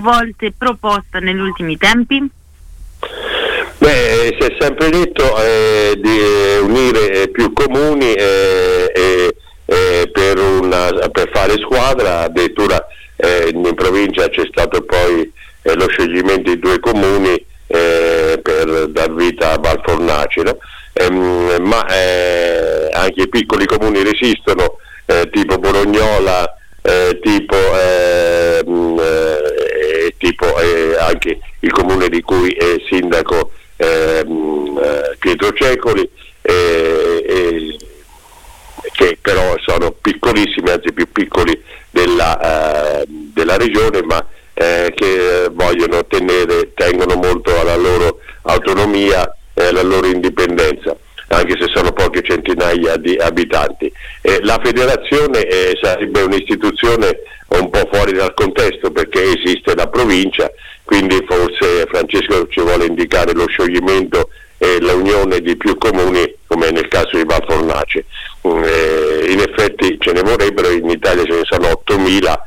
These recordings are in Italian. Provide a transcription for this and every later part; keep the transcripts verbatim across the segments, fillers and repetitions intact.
volte proposta negli ultimi tempi? Beh, si è sempre detto eh, di unire più comuni eh, eh, eh, per, una, per fare squadra, addirittura eh, in provincia c'è stato poi eh, lo scioglimento di due comuni eh, per dar vita a Valfornace, no? ehm, ma eh, anche i piccoli comuni resistono, eh, tipo Bolognola, eh, tipo, eh, eh, tipo eh, anche il comune di cui è sindaco eh, Pietro Cecoli, eh, eh, che però sono piccolissimi, anzi più piccoli della, eh, della regione, ma eh, che vogliono tenere, tengono molto alla loro autonomia e alla loro indipendenza, anche se sono poche centinaia di abitanti. Eh, la federazione eh, sarebbe un'istituzione un po' fuori dal contesto, perché esiste la provincia, quindi forse Francesco ci vuole indicare lo scioglimento e l'unione di più comuni, come nel caso di Valfornace. Eh, in effetti ce ne vorrebbero, in Italia ce ne sono ottomila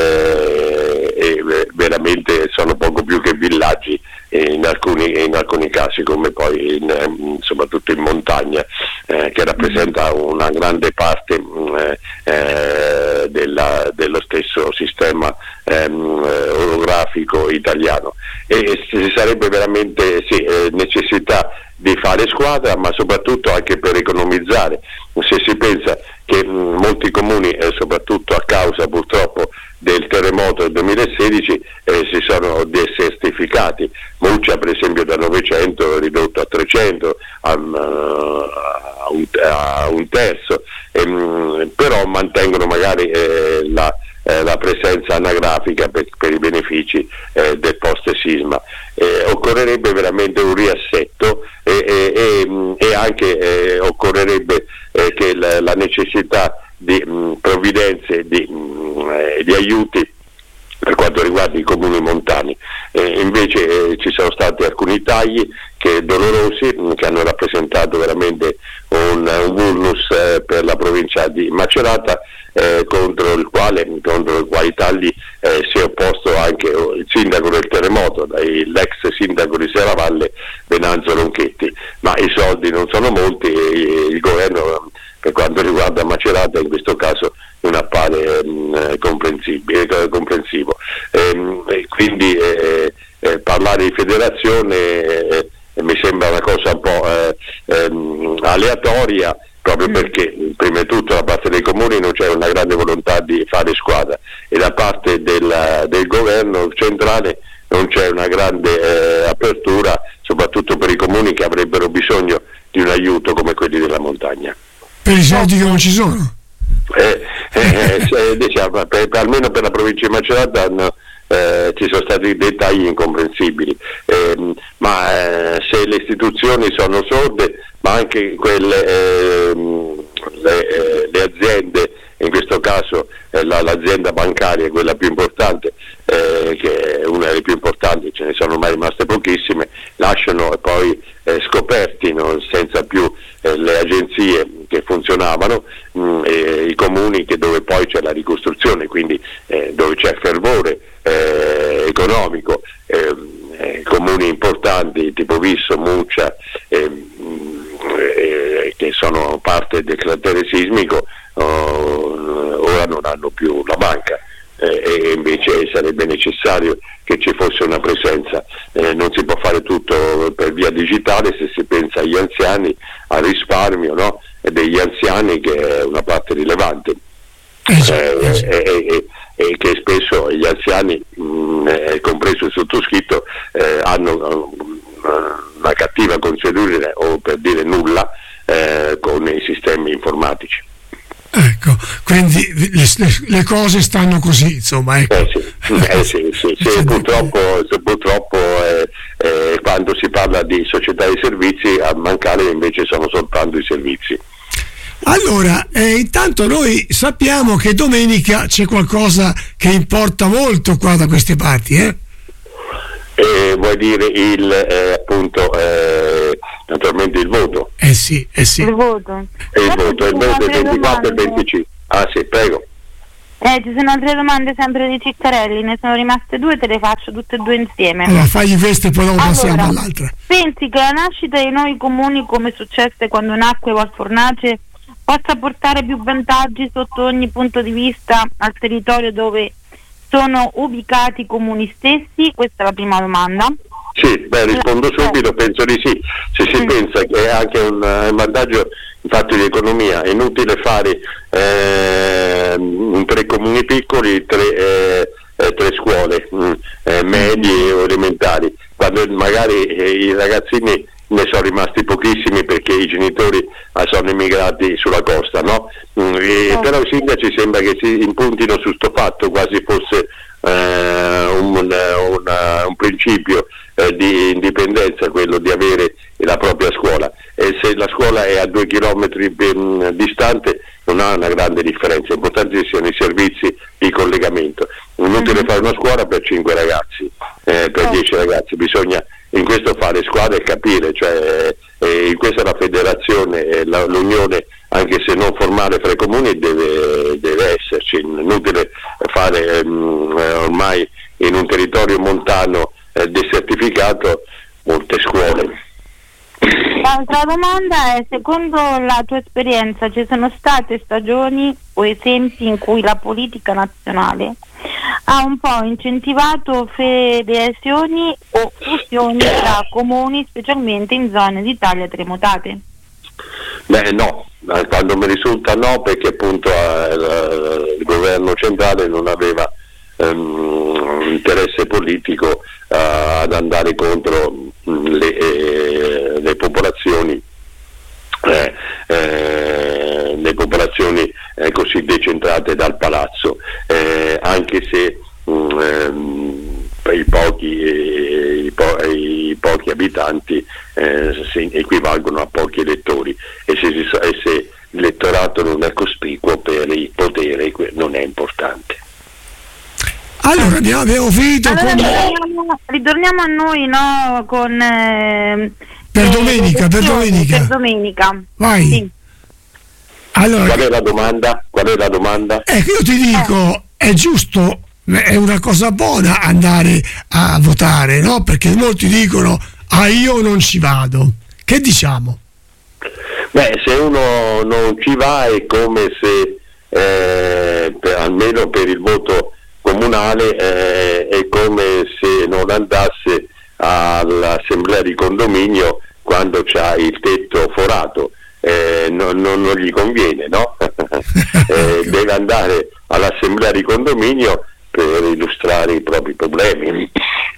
eh, e veramente sono poco più che villaggi in alcuni, in alcuni casi, come poi in, soprattutto in montagna, eh, che rappresenta una grande parte eh, eh, della, dello stesso sistema ehm, orografico italiano. E ci sarebbe veramente sì, eh, necessità di fare squadra, ma soprattutto anche per economizzare. Se si pensa che mh, molti comuni, eh, soprattutto a causa purtroppo del terremoto del duemilasedici, eh, si sono desertificati. Muccia per esempio da novecento è ridotto a trecento, a, a, un, a un terzo, ehm, però mantengono magari eh, la, eh, la presenza anagrafica per, per i benefici eh, del post sisma. Eh, occorrerebbe veramente un riassetto e, e, e, e anche eh, occorrerebbe eh, che la, la necessità di mh, provvidenze, di, mh, eh, di aiuti per quanto riguarda i comuni montani. Eh, invece eh, ci sono stati alcuni tagli che dolorosi, mh, che hanno rappresentato veramente un, un vulnus eh, per la provincia di Macerata, eh, contro il quale, contro i quali tagli eh, si è opposto anche il sindaco del terremoto, l'ex sindaco di Serravalle, Venanzo Ronchetti, ma i soldi non sono molti e il governo, per quanto riguarda Macerata, in questo caso non appare mh, comprensibile, eh, comprensivo. Ehm, e quindi eh, eh, parlare di federazione eh, mi sembra una cosa un po' eh, ehm, aleatoria, proprio perché prima di tutto da parte dei comuni non c'è una grande volontà di fare squadra e da parte del, del governo centrale non c'è una grande eh, apertura, soprattutto per i comuni che avrebbero bisogno di un aiuto come quelli della montagna. Per i soldi che non ci sono? Eh, eh, eh, diciamo, per, per, almeno per la provincia di Macerata hanno, eh, ci sono stati dei tagli incomprensibili, eh, ma eh, se le istituzioni sono sorde, ma anche quelle eh, le, eh, le aziende, in questo caso eh, la, l'azienda bancaria è quella più importante, eh, che è una delle più importanti, ce ne sono ormai rimaste pochissime, lasciano poi eh, scoperti, no, senza più eh, le agenzie che funzionavano, mh, e i comuni che dove poi c'è la ricostruzione, quindi eh, dove c'è fervore eh, economico, eh, eh, comuni importanti tipo Visso, Muccia, eh, eh, che sono parte del cratere sismico, oh, ora non hanno più la banca. Eh, e invece sarebbe necessario che ci fosse una presenza, eh, non si può fare tutto per via digitale, se si pensa agli anziani, al risparmio, no? E degli anziani, che è una parte rilevante, eh, eh, eh, e che spesso gli anziani, mh, eh, compreso il sottoscritto, eh, hanno uh, una cattiva consuetudine, o per dire nulla, eh, con i sistemi informatici. Ecco, quindi le, le, le cose stanno così, insomma. Ecco. Eh sì, eh sì, sì, sì, purtroppo, purtroppo eh, eh, quando si parla di società di servizi, a mancare invece sono soltanto i servizi. Allora, eh, intanto noi sappiamo che domenica c'è qualcosa che importa molto qua da queste parti, eh? Eh, vuoi dire il eh, appunto eh, naturalmente il voto? Eh sì, eh sì. Il voto. E il voto, il voto è ventiquattro e venticinque. Ah sì, prego. Eh, ci sono altre domande sempre di Ciccarelli, ne sono rimaste due, te le faccio tutte e due insieme. Allora fagli queste e poi dopo allora, passiamo all'altra. Pensi che la nascita dei nuovi comuni, come successe quando nacque Valfornace, possa portare più vantaggi sotto ogni punto di vista al territorio dove sono ubicati i comuni stessi? Questa è la prima domanda. Sì, beh, rispondo subito, penso di sì. Se si mm. pensa che è anche un, un vantaggio in fatto di economia, è inutile fare eh, in tre comuni piccoli tre, eh, eh, tre scuole mh, eh, medie o elementari, quando magari eh, i ragazzini ne sono rimasti pochissimi perché i genitori ah, sono emigrati sulla costa, no? Mm, e, oh. Però i sindaci sembra che si impuntino su sto fatto quasi fosse eh, un, una, un principio eh, di indipendenza, quello di avere la propria scuola, e se la scuola è a due chilometri ben distante non ha una grande differenza, è importante che siano i servizi di collegamento. Inutile mm-hmm. fare una scuola per cinque ragazzi, eh, per dieci oh. ragazzi, bisogna in questo fare squadre e capire, cioè eh, in questa la federazione, eh, la, l'unione anche se non formale fra i comuni deve, deve esserci, inutile fare ehm, ormai in un territorio montano eh, desertificato molte scuole. L'altra domanda è: secondo la tua esperienza ci sono state stagioni o esempi in cui la politica nazionale ha un po' incentivato federazioni o fusioni tra comuni, specialmente in zone d'Italia terremotate? Beh no, quando mi risulta no, perché appunto eh, il governo centrale non aveva ehm, interesse politico eh, ad andare contro le, eh, le popolazioni eh, eh, le popolazioni eh, così decentrate dal palazzo, eh, anche se mh, ehm, i pochi eh, i, po- i pochi abitanti eh, si equivalgono a pochi elettori, e se, si sa- e se l'elettorato non è cospicuo per il potere non è importante. Allora abbiamo, abbiamo finito allora, con... ritorniamo, ritorniamo a noi, no, con eh, per domenica, eh, per domenica. Per domenica. Vai. Sì. Allora, qual è la domanda? Qual è la domanda? Ecco, io ti dico, eh. è giusto, è una cosa buona andare a votare, no? Perché molti dicono, ah, io non ci vado. Che diciamo? Beh, se uno non ci va è come se eh, per, almeno per il voto comunale eh, è come se non andasse all'assemblea di condominio quando c'ha il tetto forato, eh, non, non, non gli conviene, no? eh, deve andare all'assemblea di condominio per illustrare i propri problemi,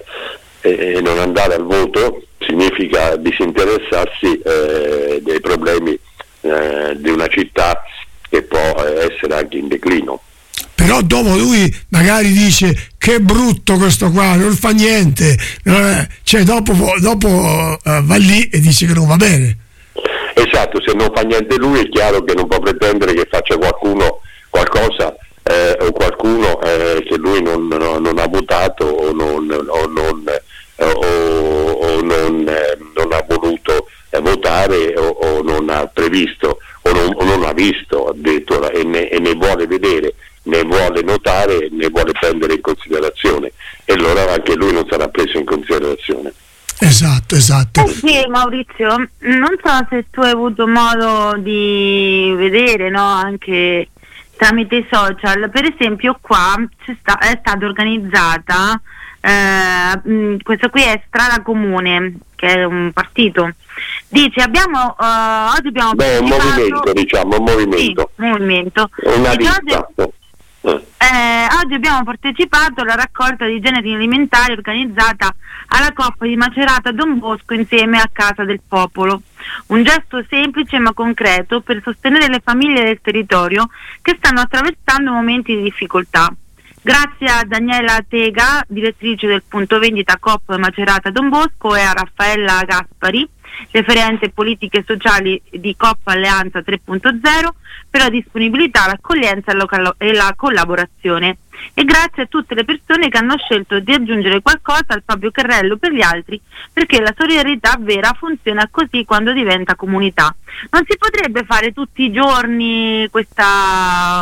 e non andare al voto significa disinteressarsi eh, dei problemi eh, di una città che può essere anche in declino. Però dopo lui magari dice che brutto questo qua, non fa niente, cioè dopo, dopo uh, va lì e dice che non va bene. Esatto, se non fa niente lui è chiaro che non può pretendere che faccia qualcuno qualcosa eh, o qualcuno eh, che lui non, no, non ha votato o non, o non, eh, o, o non, eh, non ha voluto eh, votare o, o non ha previsto o non, o non ha visto addirittura, e ne, e ne vuole vedere, ne vuole notare, ne vuole prendere in considerazione, e allora anche lui non sarà preso in considerazione. Esatto, esatto. Eh sì, Maurizio, non so se tu hai avuto modo di vedere, no, anche tramite i social, per esempio qua c'è sta, è stata organizzata eh, mh, questa qui è Strada Comune, che è un partito. Dice abbiamo uh, oggi abbiamo Beh, un movimento, diciamo, un movimento. Sì, un movimento. Una Dice, lista. oggi, eh, oggi abbiamo partecipato alla raccolta di generi alimentari organizzata alla Coppa di Macerata Don Bosco insieme a Casa del Popolo. Un gesto semplice ma concreto per sostenere le famiglie del territorio che stanno attraversando momenti di difficoltà. Grazie a Daniela Tega, direttrice del punto vendita Coppa Macerata Don Bosco, e a Raffaella Gaspari, referente politiche e sociali di Coppa Alleanza tre punto zero, per la disponibilità, l'accoglienza e la collaborazione, e grazie a tutte le persone che hanno scelto di aggiungere qualcosa al proprio carrello per gli altri, perché la solidarietà vera funziona così quando diventa comunità. Non si potrebbe fare tutti i giorni questa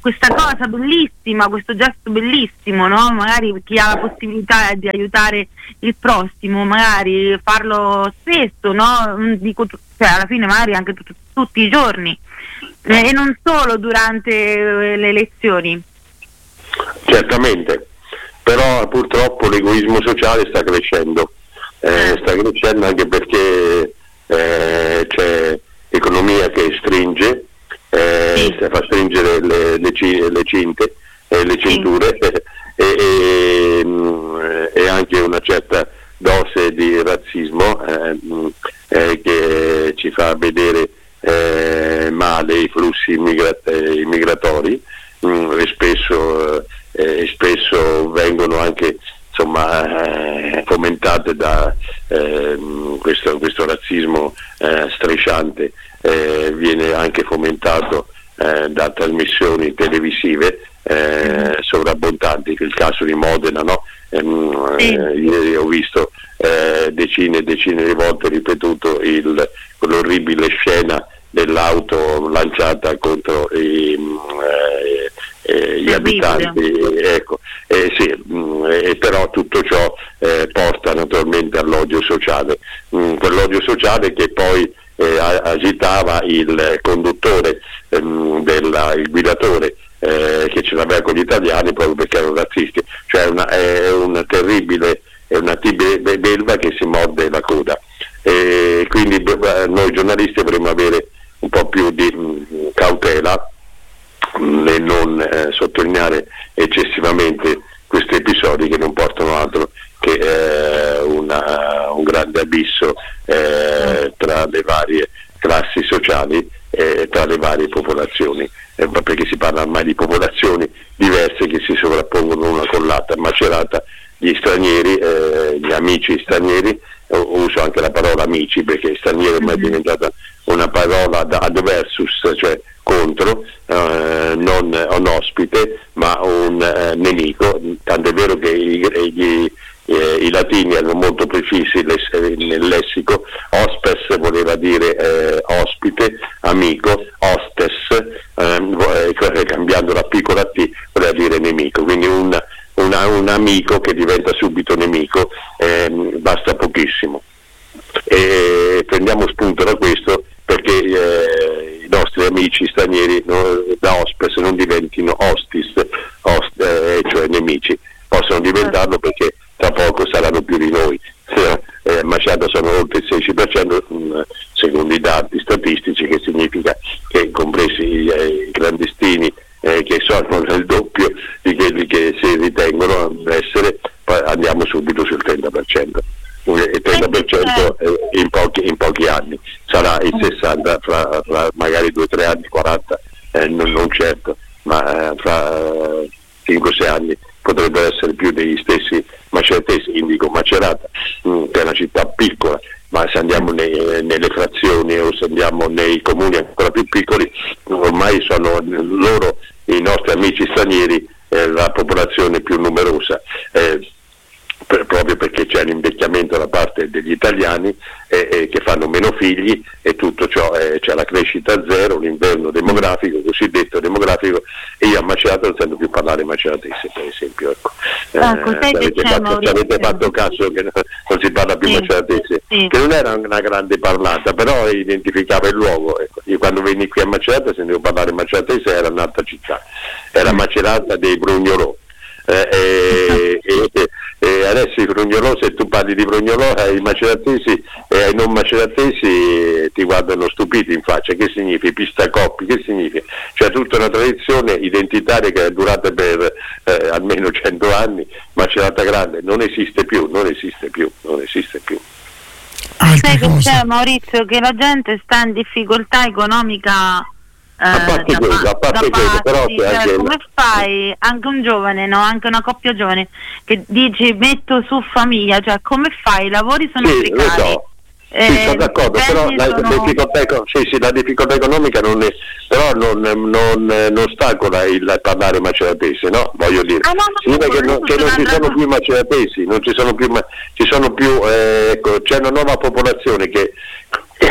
questa cosa bellissima, questo gesto bellissimo, no? Magari chi ha la possibilità di aiutare il prossimo, magari farlo spesso, no? Dico, cioè alla fine magari anche tut- tutti i giorni, eh, e non solo durante eh, le elezioni. Certamente, però purtroppo l'egoismo sociale sta crescendo, eh, sta crescendo anche perché eh, c'è economia che stringe, eh, sì. fa stringere le, le, le cinte, eh, le cinture, sì. e, e, e anche una certa dose di razzismo eh, eh, che ci fa vedere eh, male i flussi immigra- immigratori, mh, e spesso, eh, spesso vengono anche insomma eh, fomentate da eh, questo, questo razzismo eh, strisciante, eh, viene anche fomentato eh, da trasmissioni televisive eh, sovrabbondanti, il caso di Modena, no? Ehm, sì. eh, ieri ho visto eh, decine e decine di volte ripetuto il, quell'orribile scena dell'auto lanciata contro i, eh, eh, gli abitanti, ecco, eh, sì, mh, eh, però tutto ciò eh, porta naturalmente all'odio sociale, mh, quell'odio sociale che poi eh, agitava il conduttore, ehm, della, il guidatore eh, che ce l'aveva con gli italiani proprio perché erano razzisti, cioè una, è una terribile, è una terribile belva che si morde la coda, e quindi noi giornalisti dovremmo avere un po' più di mh, cautela e non eh, sottolineare eccessivamente questi episodi che non portano altro che eh, una, un grande abisso eh, tra le varie classi sociali e tra le varie popolazioni, eh, perché si parla ormai di popolazioni diverse che si sovrappongono una con l'altra. Macerata, gli stranieri, eh, gli amici stranieri, uso anche la parola amici perché straniero ormai è diventata una parola da adversus, cioè contro, eh, non un ospite ma un eh, nemico, tanto è vero che i, gli, eh, i latini erano molto precisi nel lessico. Hospes voleva dire eh, ospite, amico, hostes, eh, cambiando la piccola T voleva dire nemico, quindi un, una, un amico che diventa subito nemico, eh, basta pochissimo, e prendiamo spunto da questo perché eh, i nostri amici stranieri no, da hospes non diventino hostis, host, eh, cioè nemici, possono diventarlo perché tra poco saranno più di noi. Eh, Macerata sono oltre il sedici per cento mh, secondo i dati statistici, che significa che compresi i, eh, i clandestini eh, che sono nel doppio di quelli che si ritengono essere, poi andiamo subito sul trenta per cento. Il trenta per cento in pochi, in pochi anni sarà il sessanta per cento fra, fra magari due o tre anni, quaranta, eh, non, non certo, ma eh, fra cinque o sei anni potrebbero essere più degli stessi maceratesi. Indico Macerata, mh, che è una città piccola, ma se andiamo nei, nelle frazioni o se andiamo nei comuni ancora più piccoli, ormai sono loro, i nostri amici stranieri, eh, la popolazione più numerosa. Eh, Per, proprio perché c'è l'invecchiamento da parte degli italiani eh, eh, che fanno meno figli e tutto ciò, eh, c'è la crescita zero, l'inverno demografico, cosiddetto demografico, e io a Macerata non sento più parlare maceratese, per esempio, ecco. Eh, ecco, sai avete, che fatto, avete fatto caso che non si parla più sì, maceratese, sì. Che non era una grande parlata, però identificava il luogo, ecco. Io quando venni qui a Macerata sentivo parlare maceratese, era un'altra città, era mm. Macerata dei Brugnolò. Eh, e, e, e adesso i Brugnolò, se tu parli di Brugnolò ai maceratesi e ai non maceratesi ti guardano stupiti in faccia. Che significa? Pistacoppi, che significa? Cioè tutta una tradizione identitaria che è durata per eh, almeno cento anni. Macerata Grande non esiste più, non esiste più, non esiste più. Sai che c'è, Maurizio, che la gente sta in difficoltà economica. Eh, a parte da, quello, a parte quello, però cioè, anche come fai, anche un giovane, no? Anche una coppia giovane che dici metto su famiglia, cioè come fai? I lavori sono sì, precari. Lo so. Eh, sì, sono d'accordo, però la, sono... la, difficoltà, sì, sì, la difficoltà economica non è, però non, non, non ostacola il parlare maceratese, no? Voglio dire, ah, no, no, significa che, non, che non ci sono più maceratesi, non ci sono più, ci sono più eh, ecco, c'è una nuova popolazione che,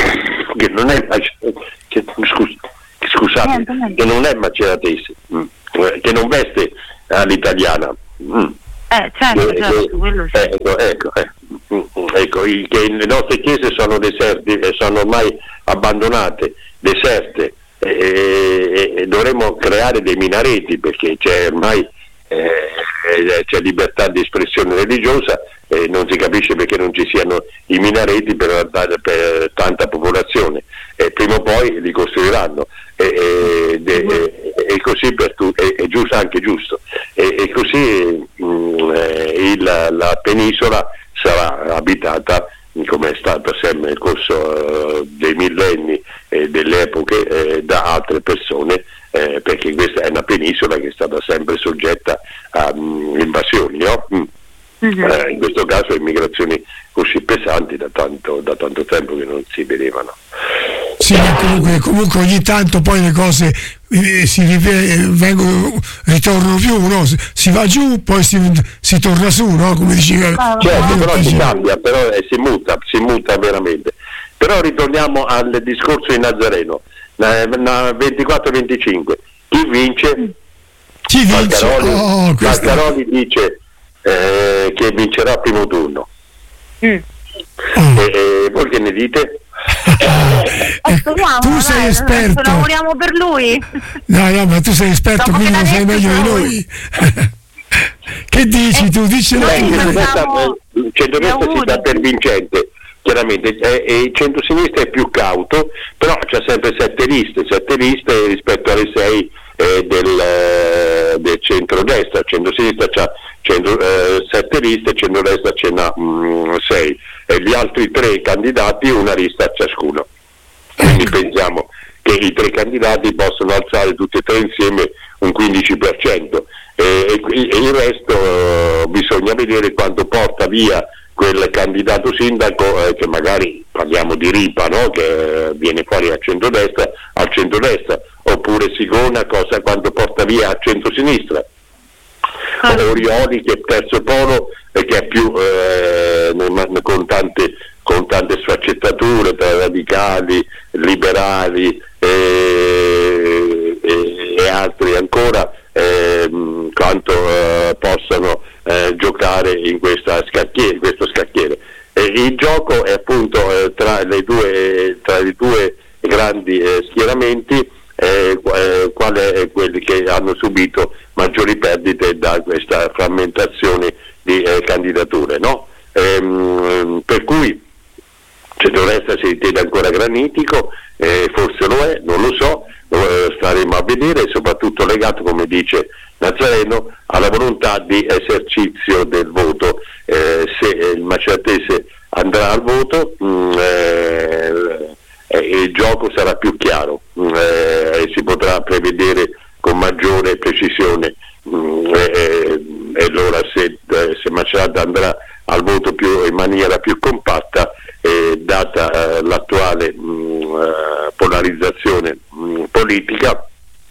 che non è che, scusa, scusate, che non è maceratese, mm. eh, che non veste all'italiana. Mm. Eh, certo, eh, certo, quello sì. Ecco, ecco, eh. ecco i, che le nostre chiese sono deserti, sono ormai abbandonate, deserte, e, e, e dovremmo creare dei minareti, perché c'è ormai eh, c'è libertà di espressione religiosa e non si capisce perché non ci siano i minareti per, per tanta popolazione, e prima o poi li costruiranno, e, e, e, e così per tu, è, è giusto, anche giusto, e, e così mh, eh, il, la penisola sarà abitata, come è stato sempre nel corso uh, dei millenni e delle epoche, eh, da altre persone, eh, perché questa è una penisola che è stata sempre soggetta a um, invasioni, no? Mm. Mm-hmm. Eh, in questo caso immigrazioni così pesanti da tanto, da tanto tempo che non si vedevano. Sì, comunque, comunque ogni tanto poi le cose eh, si rive- vengono, ritornano più, no? Si, si va giù, poi si, si torna su, no? Come diceva. Certo, però si cambia, però eh, si muta, si muta veramente. Però ritorniamo al discorso di Nazareno, ventiquattro venticinque. Chi vince? Chi vince? Maccaroli, oh, questa... Maccaroli dice eh, che vincerà il primo turno. Mm. Oh. E, e voi che ne dite? Eh, speriamo, tu sei dai, esperto, lavoriamo per lui. No, no, ma tu sei esperto, dopo quindi lo sai meglio di noi. Che dici eh, tu? Dici no, il centrodestra si dà per vincente, chiaramente, e, e il centrosinistra è più cauto, però c'è sempre sette liste, sette liste rispetto alle sei eh, del, eh, del centrodestra. Il centrosinistra c'ha centro, eh, sette liste, il centrodestra ce n'ha mm, sei, e gli altri tre candidati una lista a ciascuno. Quindi pensiamo che i tre candidati possono alzare tutti e tre insieme un quindici per cento, e, e, e il resto eh, bisogna vedere quanto porta via quel candidato sindaco, eh, che magari parliamo di Ripa, no? Che eh, viene fuori al centrodestra, al centrodestra, oppure Sigona, cosa, quanto porta via al centrosinistra, ah. Orioli che è terzo polo e che è più eh, con tante con tante sfaccettature tra radicali, liberali e, e, e altri ancora, eh, quanto eh, possano eh, giocare in questa scacchiere, questo scacchiere. E il gioco è appunto eh, tra le due tra i due grandi eh, schieramenti, eh, eh, quali è quelli che hanno subito maggiori perdite da questa frammentazione di eh, candidature, no? Ehm, per cui centrodestra si ritiene ancora granitico, eh, forse lo è, non lo so, eh, staremo a vedere, soprattutto legato, come dice Nazareno, alla volontà di esercizio del voto. Eh, se il maceratese andrà al voto, mh, eh, eh, il gioco sarà più chiaro, mh, eh, e si potrà prevedere con maggiore precisione, mh, eh, e allora se, eh, se Macerata andrà al voto più, in maniera più compatta, eh, data eh, l'attuale mh, eh, polarizzazione mh, politica,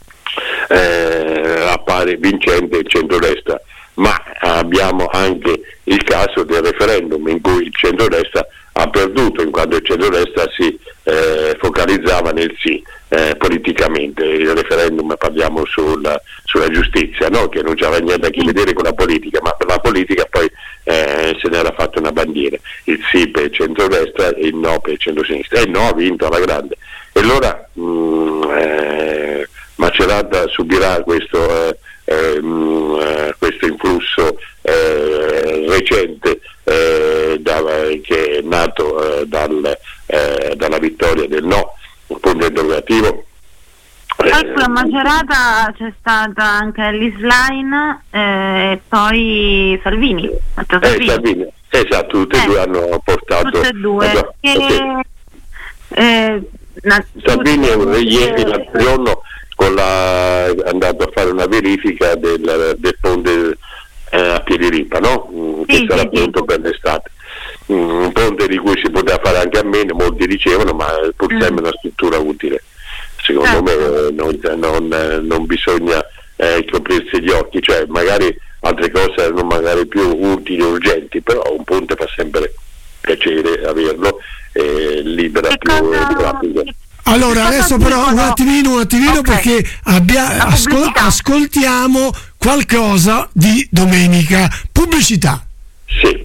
eh, appare vincente il centrodestra, ma abbiamo anche il caso del referendum in cui il centrodestra ha perduto, in quanto il centrodestra si eh, focalizzava nel sì eh, politicamente. Il referendum, parliamo sulla, sulla giustizia, no? Che non c'aveva niente a che vedere con la politica, ma per la politica poi eh, se ne era fatta una bandiera, il sì per il centrodestra e il no per il centrosinistra, e il no ha vinto alla grande. E allora mh, eh, Macerata subirà questo eh, eh, mh, questo influsso eh, recente eh, da, che è nato eh, dal, eh, dalla vittoria del no, un punto interrogativo. Ecco, a Macerata c'è stata anche Ellis Line e poi Salvini. Salvini. Eh, Salvini. Esatto, tutti e eh, due hanno portato. Tutte e due. Esatto, che, sì. eh, Salvini ieri l'altro giorno con la, è andato a fare una verifica del, del ponte eh, a Piediripa, no? Mm, sì, che sarà sì, pronto sì. per l'estate. Mm, un ponte di cui si poteva fare anche a meno, molti dicevano, ma pur sempre mm. una struttura utile. Secondo eh. me non, non, non bisogna eh, coprirsi gli occhi, cioè magari altre cose erano magari più utili e urgenti, però un ponte fa sempre piacere averlo, eh, libera che più cosa, traffico. Allora adesso però un attimino, un attimino okay. perché abbia, ascol- ascoltiamo qualcosa di domenica. Pubblicità. Sì.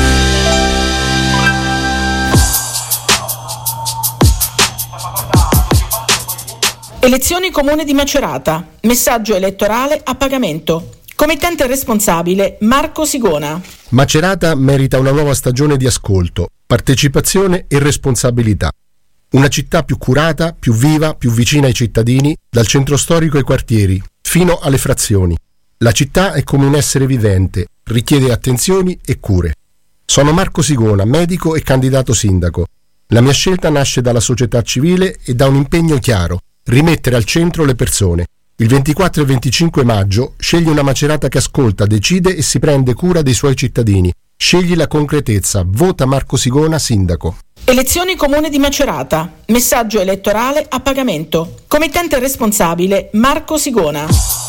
Elezioni Comune di Macerata. Messaggio elettorale a pagamento. Committente responsabile Marco Sigona. Macerata merita una nuova stagione di ascolto, partecipazione e responsabilità. Una città più curata, più viva, più vicina ai cittadini, dal centro storico ai quartieri, fino alle frazioni. La città è come un essere vivente, richiede attenzioni e cure. Sono Marco Sigona, medico e candidato sindaco. La mia scelta nasce dalla società civile e da un impegno chiaro: rimettere al centro le persone. Il ventiquattro e venticinque maggio scegli una Macerata che ascolta, decide e si prende cura dei suoi cittadini. Scegli la concretezza. Vota Marco Sigona sindaco. Elezioni Comune di Macerata. Messaggio elettorale a pagamento. Committente responsabile Marco Sigona.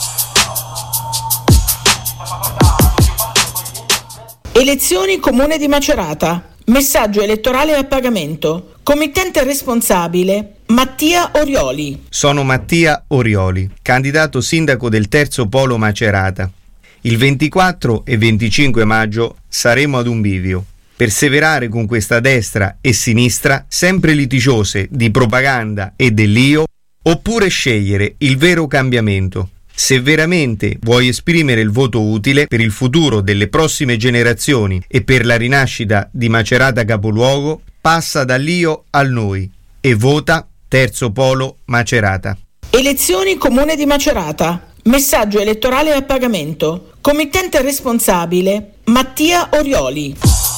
Elezioni Comune di Macerata. Messaggio elettorale a pagamento. Committente responsabile Mattia Orioli. Sono Mattia Orioli, candidato sindaco del terzo polo Macerata. Il ventiquattro e venticinque maggio saremo ad un bivio. Perseverare con questa destra e sinistra sempre litigiose di propaganda e dell'io, oppure scegliere il vero cambiamento. Se veramente vuoi esprimere il voto utile per il futuro delle prossime generazioni e per la rinascita di Macerata capoluogo, passa dall'io al noi e vota Terzo Polo Macerata. Elezioni Comune di Macerata. Messaggio elettorale a pagamento. Committente responsabile Mattia Orioli.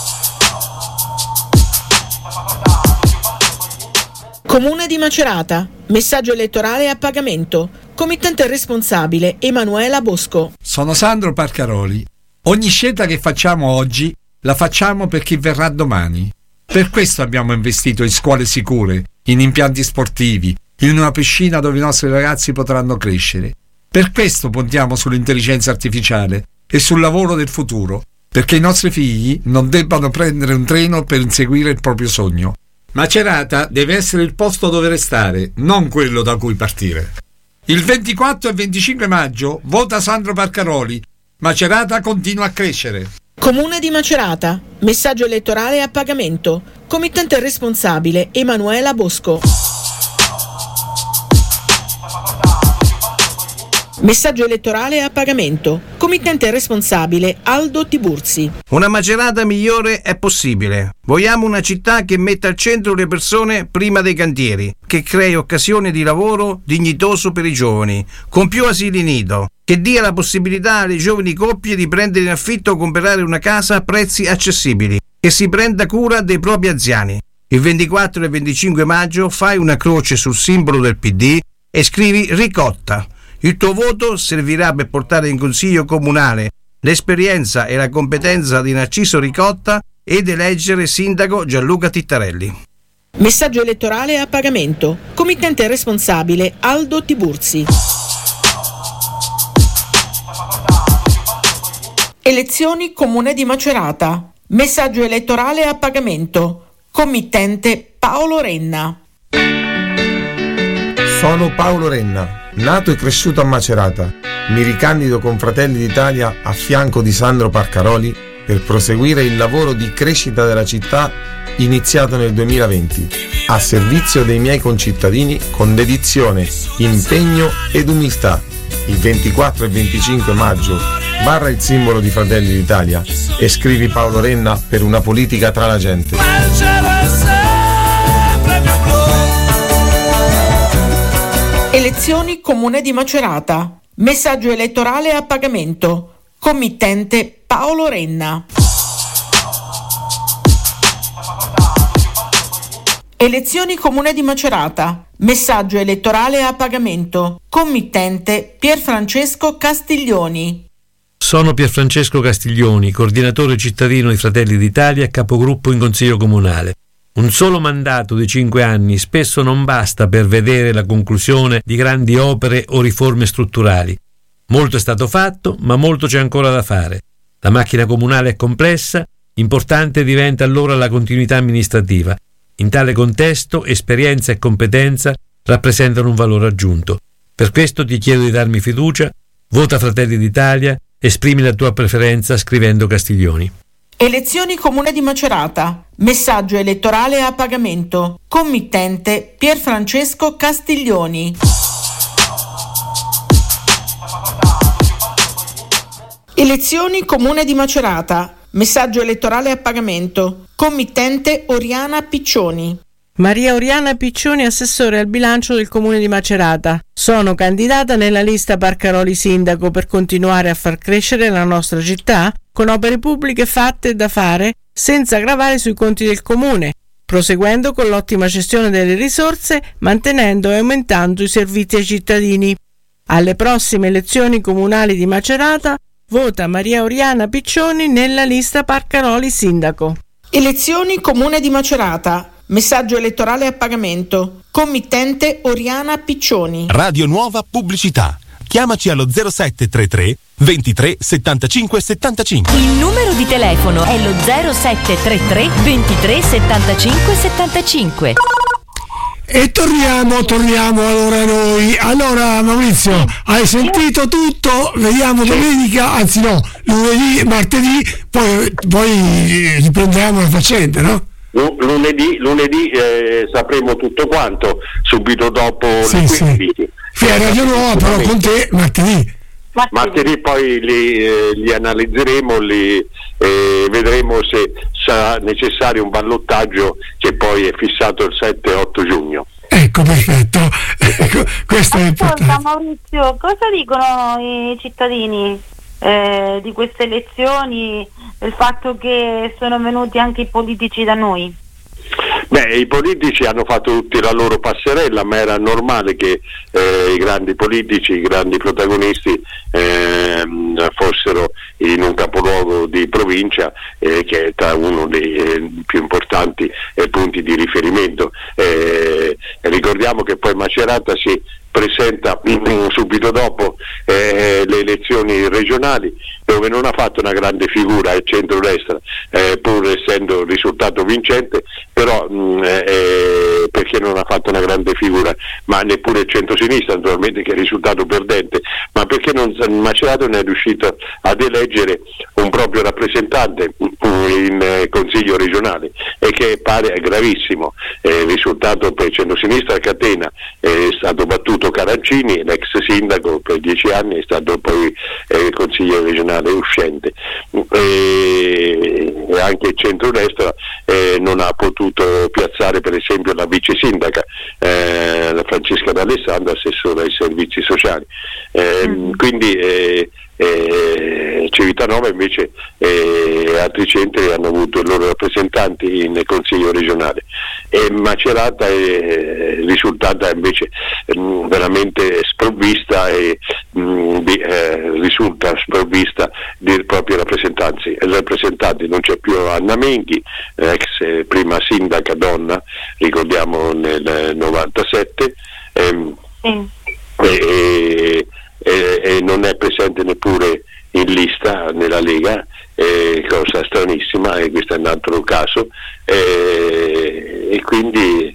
Comune di Macerata. Messaggio elettorale a pagamento. Committente responsabile Emanuela Bosco. Sono Sandro Parcaroli. Ogni scelta che facciamo oggi la facciamo per chi verrà domani. Per questo abbiamo investito in scuole sicure, in impianti sportivi, in una piscina dove i nostri ragazzi potranno crescere. Per questo puntiamo sull'intelligenza artificiale e sul lavoro del futuro, perché i nostri figli non debbano prendere un treno per inseguire il proprio sogno. Macerata deve essere il posto dove restare, non quello da cui partire. Il ventiquattro e venticinque maggio vota Sandro Parcaroli. Macerata continua a crescere. Comune di Macerata. Messaggio elettorale a pagamento. Committente responsabile Emanuela Bosco. Messaggio elettorale a pagamento. Committente responsabile Aldo Tiburzi. Una Macerata migliore è possibile. Vogliamo una città che metta al centro le persone prima dei cantieri, che crei occasioni di lavoro dignitoso per i giovani, con più asili nido, che dia la possibilità alle giovani coppie di prendere in affitto o comprare una casa a prezzi accessibili, che si prenda cura dei propri anziani. Il ventiquattro e venticinque maggio fai una croce sul simbolo del P D e scrivi Ricotta. Il tuo voto servirà per portare in consiglio comunale l'esperienza e la competenza di Narciso Ricotta ed eleggere sindaco Gianluca Tittarelli. Messaggio elettorale a pagamento. Committente responsabile Aldo Tiburzi. Elezioni Comune di Macerata. Messaggio elettorale a pagamento. Committente Paolo Renna. Sono Paolo Renna. Nato e cresciuto a Macerata, mi ricandido con Fratelli d'Italia a fianco di Sandro Parcaroli per proseguire il lavoro di crescita della città iniziato nel duemilaventi, a servizio dei miei concittadini con dedizione, impegno ed umiltà. Il ventiquattro e venticinque maggio barra il simbolo di Fratelli d'Italia e scrivi Paolo Renna per una politica tra la gente. Elezioni Comune di Macerata. Messaggio elettorale a pagamento. Committente Paolo Renna. Elezioni Comune di Macerata. Messaggio elettorale a pagamento. Committente Pierfrancesco Castiglioni. Sono Pierfrancesco Castiglioni, coordinatore cittadino di Fratelli d'Italia e capogruppo in Consiglio Comunale. Un solo mandato di cinque anni spesso non basta per vedere la conclusione di grandi opere o riforme strutturali. Molto è stato fatto, ma molto c'è ancora da fare. La macchina comunale è complessa, importante diventa allora la continuità amministrativa. In tale contesto, esperienza e competenza rappresentano un valore aggiunto. Per questo ti chiedo di darmi fiducia, vota Fratelli d'Italia, esprimi la tua preferenza scrivendo Castiglioni. Elezioni Comune di Macerata. Messaggio elettorale a pagamento. Committente Pierfrancesco Castiglioni. Elezioni Comune di Macerata. Messaggio elettorale a pagamento. Committente Oriana Piccioni. Maria Oriana Piccioni, assessore al bilancio del Comune di Macerata. Sono candidata nella lista Parcaroli Sindaco per continuare a far crescere la nostra città con opere pubbliche fatte e da fare senza gravare sui conti del Comune, proseguendo con l'ottima gestione delle risorse, mantenendo e aumentando i servizi ai cittadini. Alle prossime elezioni comunali di Macerata vota Maria Oriana Piccioni nella lista Parcaroli Sindaco. Elezioni Comune di Macerata. Messaggio elettorale a pagamento. Committente Oriana Piccioni. Radio Nuova Pubblicità. Chiamaci allo zero sette tre tre ventitré settantacinque settantacinque. Il numero di telefono è lo zero sette tre tre ventitré settantacinque settantacinque. E torniamo, torniamo allora noi. Allora Maurizio, hai sentito tutto? Vediamo domenica, anzi no, lunedì, martedì, poi, poi riprendiamo la faccenda, no? Lunedì, lunedì eh, sapremo tutto quanto, subito dopo sì, le sì. quindici. Sì, a Radio Nuova, però con te martedì. Martedì, martedì poi li, eh, li analizzeremo, li eh, vedremo se sarà necessario un ballottaggio che poi è fissato il sette otto giugno. Ecco, perfetto. Questo è importante. Ascolta Maurizio, cosa dicono i cittadini eh, di queste elezioni, del fatto che sono venuti anche i politici da noi? Beh, i politici hanno fatto tutti la loro passerella, ma era normale che eh, i grandi politici, i grandi protagonisti eh, fossero in un capoluogo di provincia eh, che è tra uno dei eh, più importanti eh, punti di riferimento. Eh, ricordiamo che poi Macerata si presenta subito dopo eh, le elezioni regionali, dove non ha fatto una grande figura il centrodestra, eh, pur essendo risultato vincente, però mh, eh, perché non ha fatto una grande figura, ma neppure il centrosinistra naturalmente, che è risultato perdente, ma perché non, Macerata non è riuscito ad eleggere un proprio rappresentante in eh, consiglio regionale, e che pare è gravissimo. Eh, il risultato per il centrosinistra, Catena, è stato battuto Carancini, l'ex sindaco per dieci anni, è stato poi eh, consigliere regionale uscente, e anche il centrodestra eh, non ha potuto piazzare per esempio la vice sindaca eh, la Francesca D'Alessandro, assessore ai servizi sociali, eh, mm. quindi eh, eh, Civitanova invece e eh, altri centri hanno avuto i loro rappresentanti in consiglio regionale, e Macerata è risultata invece mh, veramente sprovvista e mh, di, eh, risulta sprovvista di propri rappresentanti. rappresentanti non c'è più Anna Menghi, ex eh, prima sindaca donna, ricordiamo nel novantasette, ehm, sì. e, e, e non è presente neppure in lista nella Lega, eh, cosa stranissima, e questo è un altro caso, eh, e quindi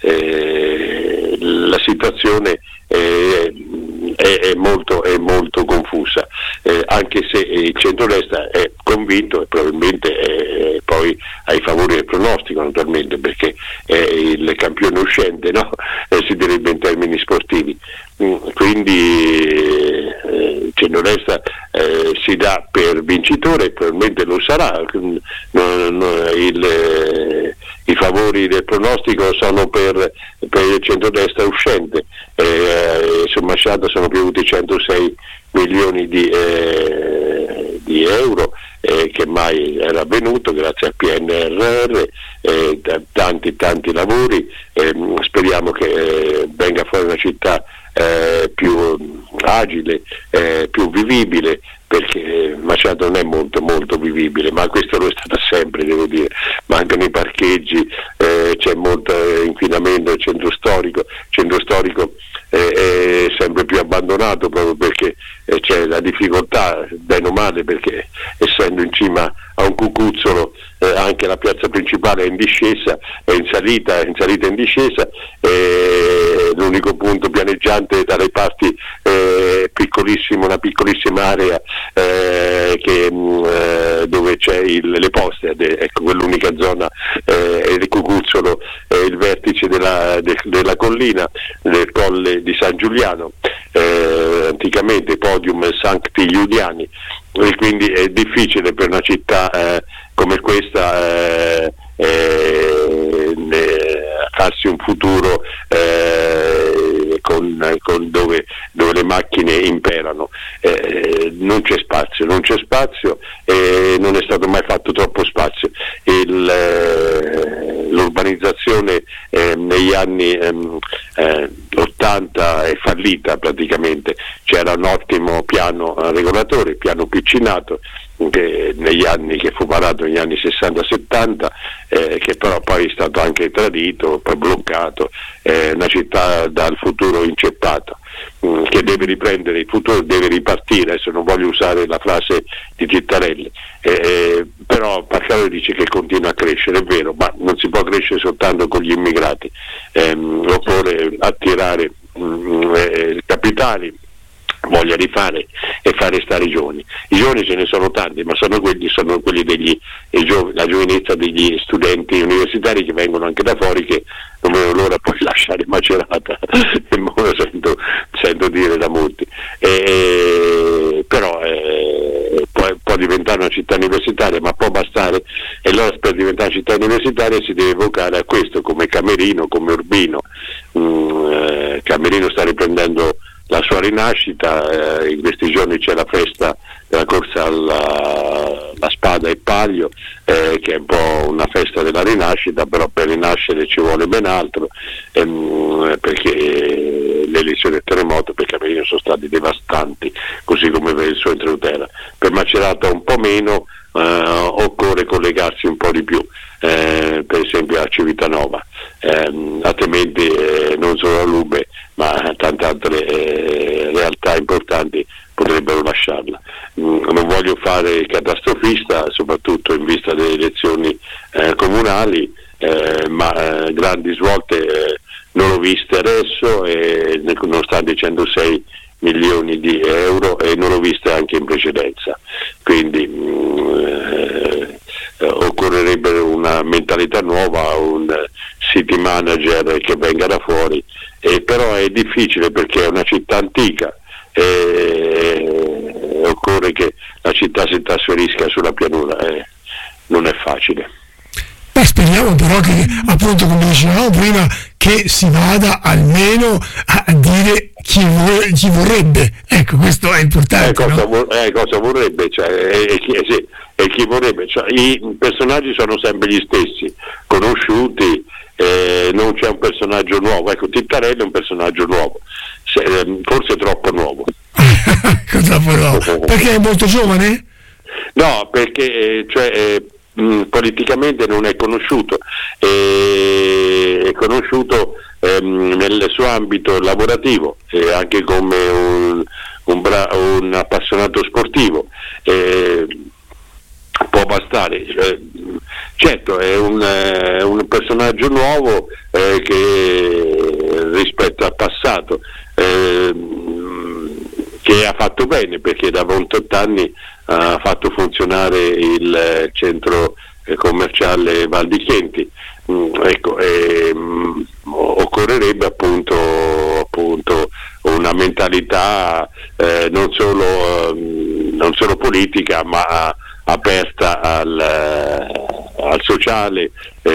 eh, la situazione eh, è, è, molto, è molto confusa, eh, anche se il centrodestra è convinto e probabilmente è poi ai favori del pronostico, naturalmente, perché è il campione uscente, no? Eh, si direbbe in termini sportivi. Quindi eh, il centrodestra eh, si dà per vincitore, e probabilmente lo sarà. No, no, il, eh, i favori del pronostico sono per, per il centrodestra uscente, eh, su Masciata sono piovuti centosei milioni di, eh, di euro, eh, che mai era avvenuto grazie al P N R R, eh, tanti tanti lavori, eh, speriamo che eh, venga fuori una città Eh, più agile, eh, più vivibile, perché Macerata non è molto molto vivibile, ma questo lo è stata sempre, devo dire. Mancano i parcheggi, eh, c'è molto inquinamento nel centro storico, il centro storico eh, è sempre più abbandonato proprio perché eh, c'è la difficoltà, bene o male, perché essendo in cima a un cucuzzolo eh, anche la piazza principale è in discesa, è in salita, è in salita e in discesa, eh, l'unico punto pianeggiante dalle parti eh, piccolissimo, una piccolissima area eh, che, mh, eh, dove c'è il, le poste, ecco, quell'unica zona eh, è il Cucuzzolo, è il vertice della, de, della collina del Colle di San Giuliano, eh, anticamente Podium Sancti Giuliani, e quindi è difficile per una città eh, come questa eh, eh, farsi un futuro eh, con, con dove, dove le macchine imperano. Eh, non c'è spazio, non c'è spazio e non è stato mai fatto troppo spazio. Il, eh, l'urbanizzazione eh, negli anni ehm, eh, ottanta è fallita praticamente, c'era un ottimo piano regolatore, piano piccinato, che negli anni che fu varato negli anni sessanta settanta, eh, che però poi è stato anche tradito, poi bloccato, è eh, una città dal futuro inceppato, mh, che deve riprendere il futuro, deve ripartire. Adesso non voglio usare la frase di Tittarelli, eh, però Parcaroli dice che continua a crescere, è vero, ma non si può crescere soltanto con gli immigrati, ehm, occorre attirare mh, eh, capitali, voglia rifare e fare stare i giovani. I giovani ce ne sono tanti, ma sono quelli, sono quelli degli gio- la giovinezza degli studenti universitari che vengono anche da fuori, che non vedono l'ora poi lasciare Macerata e me lo sento, sento dire da molti. E, però eh, può, può diventare una città universitaria, ma può bastare, e allora per diventare città universitaria si deve evocare a questo, come Camerino, come Urbino. Mm, eh, Camerino sta riprendendo la sua rinascita, eh, in questi giorni c'è la festa della corsa alla, alla spada e paglio, eh, che è un po' una festa della rinascita, però per rinascere ci vuole ben altro, ehm, perché le elezioni del terremoto per Camerino sono stati devastanti, così come per il suo Entreutera. Per Macerata un po' meno, eh, occorre collegarsi un po' di più, eh, per esempio a Civitanova, eh, altrimenti eh, non solo a Lube ma tante altre eh, realtà importanti potrebbero lasciarla. Mm, non voglio fare catastrofista, soprattutto in vista delle elezioni eh, comunali, eh, ma eh, grandi svolte eh, non ho viste adesso, e, nonostante i centosei milioni di euro, e non ho viste anche in precedenza. Quindi mm, eh, occorrerebbe una mentalità nuova, un city manager che venga da fuori, e però è difficile perché è una città antica, e occorre che la città si trasferisca sulla pianura, e non è facile. Beh, speriamo però che, appunto, come dicevamo prima, che si vada almeno a dire chi, vor- chi vorrebbe, ecco, questo è importante. Eh, cosa, no? vor- eh, cosa vorrebbe, cioè, e, chi, eh, sì, e chi vorrebbe, cioè, i personaggi sono sempre gli stessi, conosciuti, eh, non c'è un personaggio nuovo. Ecco, Tittarelli è un personaggio nuovo, se, eh, forse troppo nuovo. Troppo nuovo. Perché è molto giovane? No, perché eh, cioè, eh, mh, politicamente non è conosciuto, eh, è conosciuto ehm, nel suo ambito lavorativo, eh, anche come un, un, bra- un appassionato sportivo. Eh, può bastare, cioè, certo è un, eh, un personaggio nuovo eh, che rispetto al passato eh, che ha fatto bene, perché da ventotto anni ha fatto funzionare il centro commerciale Val di Chienti. Mm, ecco, eh, occorrerebbe appunto, appunto una mentalità eh, non solo eh, non solo politica, ma aperta al, al sociale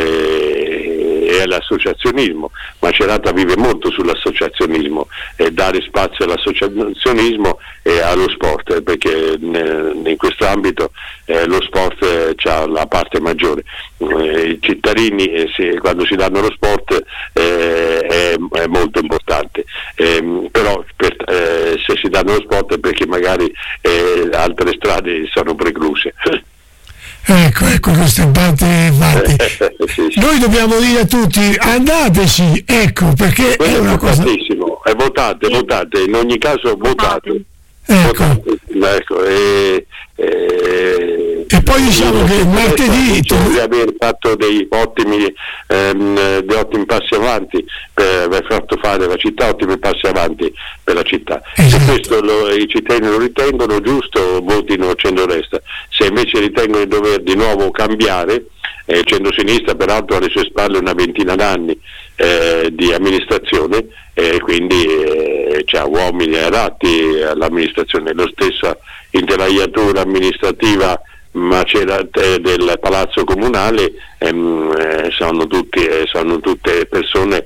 eh, e all'associazionismo. Macerata vive molto sull'associazionismo, e dare spazio all'associazionismo e allo sport, perché in questo ambito eh, lo sport ha la parte maggiore. Eh, I cittadini eh, se, quando si danno lo sport eh, è, è molto importante, eh, però per, eh, se si danno lo sport è perché magari eh, altre strade sono precluse. Ecco, ecco, questo è parte, parte. sì, sì. Noi dobbiamo dire a tutti: andateci, ecco, perché Quello è una cosa. È votate, votate, in ogni caso votate. Ecco. Votate. Ecco, e, e, E poi diciamo che martedì diciamo di aver fatto dei ottimi, ehm, dei ottimi passi avanti, per aver fatto fare la città ottimi passi avanti per la città. Esatto. Se questo lo, i cittadini lo ritengono giusto, votino centrodestra. Se invece ritengono di dover di nuovo cambiare, eh, il centrosinistra peraltro ha alle sue spalle una ventina d'anni eh, di amministrazione, e quindi eh, c'ha uomini adatti all'amministrazione. Lo stessa intelaiatura amministrativa Macerata del Palazzo Comunale ehm, eh, sono, tutti, eh, sono tutte persone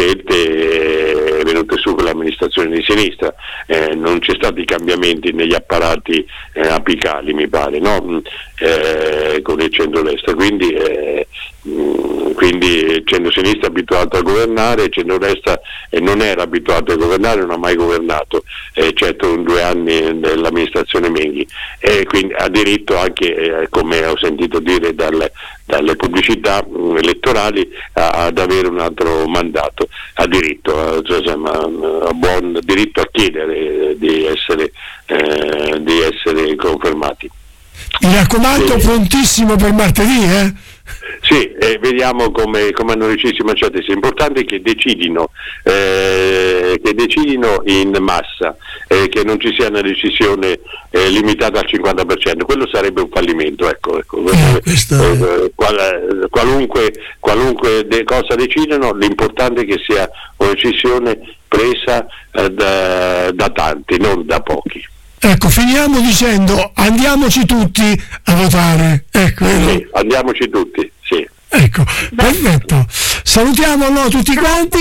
scelte eh, venute su con l'amministrazione di sinistra, eh, non c'è stati cambiamenti negli apparati eh, apicali, mi pare, no? eh, con il centrodestra, quindi, eh, mh, quindi il centrosinistra è abituato a governare, il centrodestra eh, non era abituato a governare, non ha mai governato, eccetto in due anni dell'amministrazione Menghi, e quindi ha diritto anche, eh, come ho sentito dire dalle, dalle pubblicità mh, elettorali, a, ad avere un altro mandato, ha diritto, eh, cioè, insomma, ha buon diritto a chiedere di essere, eh, di essere confermati. Mi raccomando, sì. Prontissimo per martedì, eh? Sì, eh, vediamo come, come hanno deciso i manciati. L'importante è che decidino, eh, che decidino in massa, eh, che non ci sia una decisione eh, limitata al cinquanta per cento, quello sarebbe un fallimento, ecco, ecco. Eh, eh, qual, qualunque, qualunque de- cosa decidano, l'importante è che sia una decisione presa eh, da, da tanti, non da pochi. Ecco, finiamo dicendo andiamoci tutti a votare. Ecco, sì, andiamoci tutti, sì. Ecco, perfetto. Salutiamo no, tutti quanti.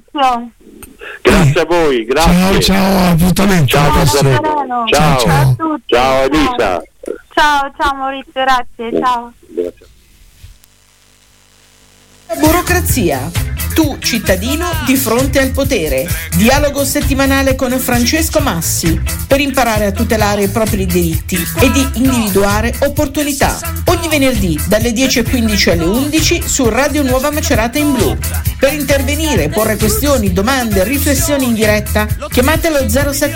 Grazie a voi, grazie. Ciao, ciao, appuntamento. Ciao, ciao, ciao, ciao, ciao. Ciao Elisa. Ciao, ciao Maurizio, grazie, ciao. Grazie. Burocrazia. Tu, cittadino, di fronte al potere. Dialogo settimanale con Francesco Massi per imparare a tutelare i propri diritti e di individuare opportunità. Ogni venerdì dalle dieci e quindici alle undici su Radio Nuova Macerata in Blu. Per intervenire, porre questioni, domande, riflessioni in diretta, chiamatelo zero sette